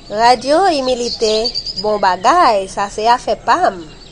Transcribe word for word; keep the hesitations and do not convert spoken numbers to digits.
Radio imilite bon bagay, sa se a fe pam.